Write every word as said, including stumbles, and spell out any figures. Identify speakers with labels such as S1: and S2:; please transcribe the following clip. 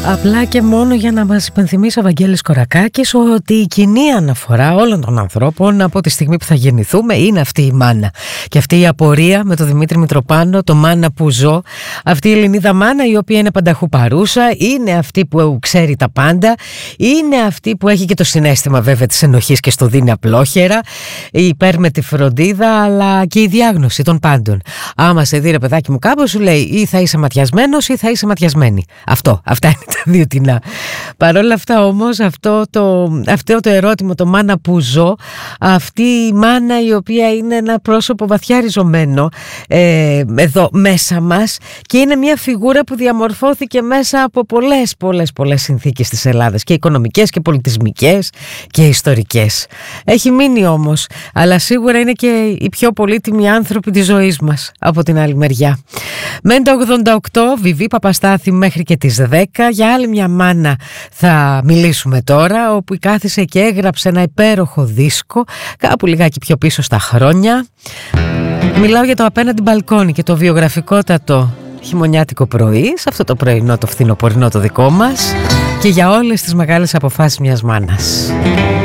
S1: Απλά και μόνο για να μας υπενθυμίσει ο Βαγγέλης Κορακάκης ότι η κοινή αναφορά όλων των ανθρώπων από τη στιγμή που θα γεννηθούμε είναι αυτή η μάνα. Και αυτή η απορία με τον Δημήτρη Μητροπάνο, το μάνα που ζω, αυτή η Ελληνίδα μάνα η οποία είναι πανταχού παρούσα, είναι αυτή που ξέρει τα πάντα, είναι αυτή που έχει και το συναίσθημα βέβαια της ενοχής και στο δίνει απλόχερα, υπέρ με τη φροντίδα αλλά και η διάγνωση των πάντων. Άμα σε δει ρε παιδάκι μου κάπου σου λέει ή θα είσαι ματιασμένος ή θα είσαι ματιασμένη. Αυτό, αυτά είναι τα δύο τεινά. Παρ' όλα αυτά όμως αυτό το, αυτό το ερώτημα, το μάνα που ζω, αυτή η μάνα η οποία είναι ένα πρόσωπο βαθιά ριζωμένο ε, εδώ μέσα μας και είναι μια φιγούρα που διαμορφώθηκε μέσα από πολλές πολλές πολλές συνθήκες της Ελλάδας και οικονομικές και πολιτισμικές και ιστορικές. Έχει μείνει όμως, αλλά σίγουρα είναι και οι πιο πολύτιμοι άνθρωποι της ζωής μας από την άλλη μεριά. Μέντα ογδόντα οκτώ, Βιβί Παπαστάθη μέχρι και τις δέκα. Για άλλη μια μάνα θα μιλήσουμε τώρα, όπου κάθισε και έγραψε ένα υπέροχο δίσκο κάπου λιγάκι πιο πίσω στα χρόνια. Μιλάω για το Απέναντι μπαλκόνι και το βιογραφικότατο χειμωνιάτικο πρωί, σε αυτό το πρωινό το φθινοπορεινό το δικό μας, και για όλες τις μεγάλες αποφάσεις μιας μάνας.